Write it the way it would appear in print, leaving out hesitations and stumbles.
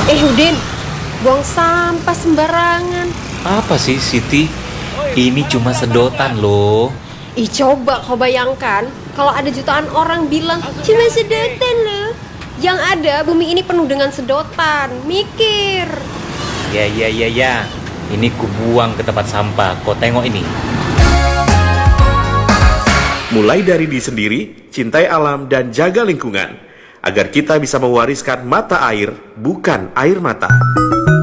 Udin, buang sampah sembarangan. Apa sih, Siti? Ini cuma sedotan loh. Coba kau bayangkan kalau ada jutaan orang bilang cuma sedotan loh. Yang ada bumi ini penuh dengan sedotan. Mikir. Ya. Ini kubuang ke tempat sampah. Kau tengok ini. Mulai dari diri sendiri, cintai alam dan jaga lingkungan, agar kita bisa mewariskan mata air, bukan air mata.